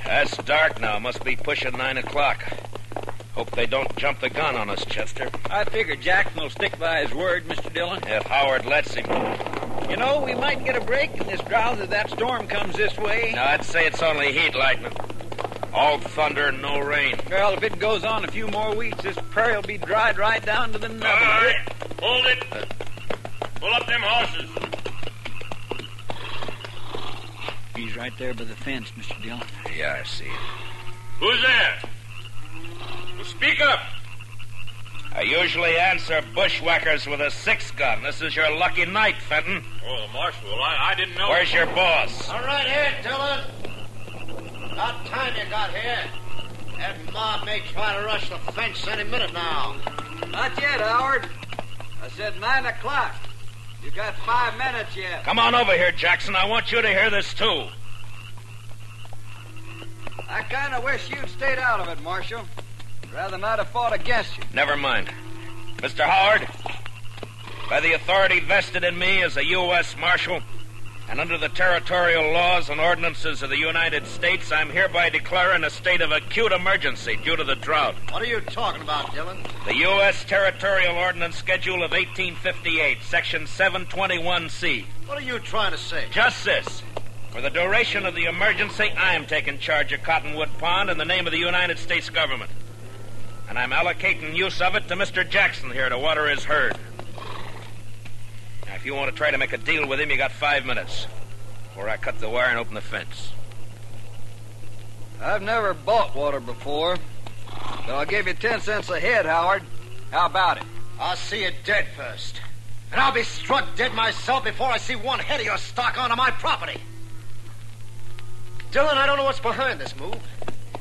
That's dark now. Must be pushing 9 o'clock. Hope they don't jump the gun on us, Chester. I figure Jackson will stick by his word, Mr. Dillon. If Howard lets him. You know, we might get a break in this drought if that storm comes this way. No, I'd say it's only heat lightning. All thunder and no rain. Well, if it goes on a few more weeks, this prairie will be dried right down to the nub. All right. Hold it. Pull up them horses. He's right there by the fence, Mr. Dillon. Yeah, I see it. Who's there? Well, speak up. I usually answer bushwhackers with a 6-gun. This is your lucky night, Fenton. Oh, Marshal, I didn't know. Where's your boss? All right here, Dillon. About time you got here. That mob may try to rush the fence any minute now. Not yet, Howard. I said 9 o'clock. You got 5 minutes yet. Come on over here, Jackson. I want you to hear this, too. I kind of wish you'd stayed out of it, Marshal. Rather not have fought against you. Never mind. Mr. Howard, by the authority vested in me as a U.S. Marshal, and under the territorial laws and ordinances of the United States, I'm hereby declaring a state of acute emergency due to the drought. What are you talking about, Dillon? The U.S. Territorial Ordinance Schedule of 1858, Section 721C. What are you trying to say? Just this. For the duration of the emergency, I am taking charge of Cottonwood Pond in the name of the United States government. And I'm allocating use of it to Mr. Jackson here to water his herd. Now, if you want to try to make a deal with him, you got 5 minutes. Before I cut the wire and open the fence. I've never bought water before. So I'll give you 10 cents a head, Howard. How about it? I'll see you dead first. And I'll be struck dead myself before I see one head of your stock onto my property. Dillon, I don't know what's behind this move.